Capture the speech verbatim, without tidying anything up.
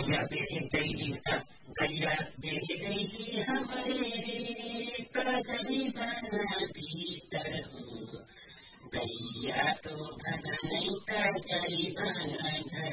गैया बेच गई गैया बेच गई हमारे का गरीबन भीतर गैया तो भगन का गरीबन